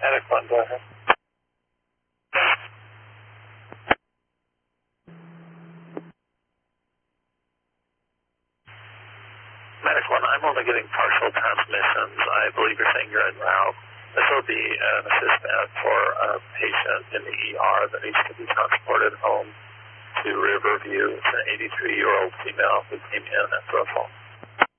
Medic 1, go ahead. Medic 1, I'm only getting partial transmissions. I believe you're saying you're en route. This will be an assistant for a patient in the ER that needs to be transported home to Riverview. It's an 83-year-old female who came in after a fall.